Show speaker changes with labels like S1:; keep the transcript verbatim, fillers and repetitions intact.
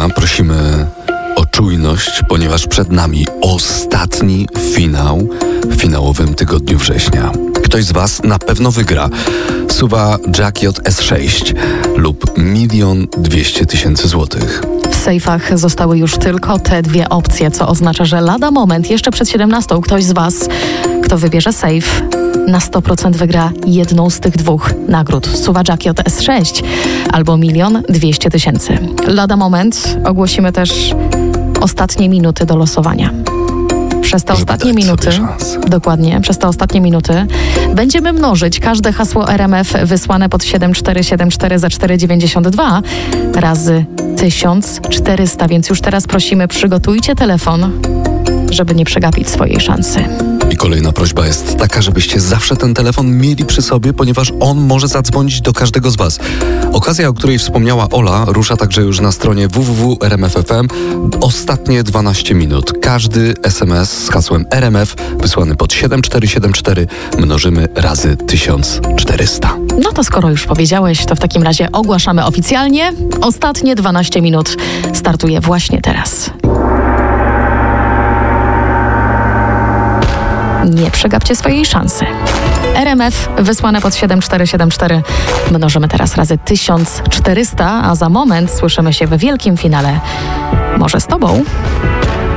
S1: prosimy o czujność, ponieważ przed nami ostatni finał w finałowym tygodniu września. Ktoś z Was na pewno wygra Suwa Jack J S sześć lub milion dwieście tysięcy złotych.
S2: W sejfach zostały już tylko te dwie opcje, co oznacza, że lada moment, jeszcze przed siedemnastą, ktoś z Was, kto wybierze sejf, na sto procent wygra jedną z tych dwóch nagród. Suwa Jack J S sześć albo milion dwieście tysięcy. Lada moment ogłosimy też ostatnie minuty do losowania. Przez te
S1: Żeby
S2: ostatnie
S1: dać
S2: minuty,
S1: sobie szansę.
S2: dokładnie, przez te ostatnie minuty będziemy mnożyć każde hasło R M F wysłane pod siedem cztery siedem cztery za cztery dziewięćdziesiąt dwa razy tysiąc czterysta, więc już teraz prosimy, przygotujcie telefon, żeby nie przegapić swojej szansy.
S1: I kolejna prośba jest taka, żebyście zawsze ten telefon mieli przy sobie, ponieważ on może zadzwonić do każdego z Was. Okazja, o której wspomniała Ola, rusza także już na stronie w w w kropka r m f kropka f m. Ostatnie dwanaście minut. Każdy S M S z hasłem R M F wysłany pod siedem cztery siedem cztery mnożymy razy tysiąc czterysta.
S2: No to skoro już powiedziałeś, to w takim razie ogłaszamy oficjalnie. Ostatnie dwanaście minut startuje właśnie teraz. Nie przegapcie swojej szansy. R M F wysłane pod siedem cztery siedem cztery mnożymy teraz razy tysiąc czterysta, a za moment słyszymy się w wielkim finale. Może z Tobą?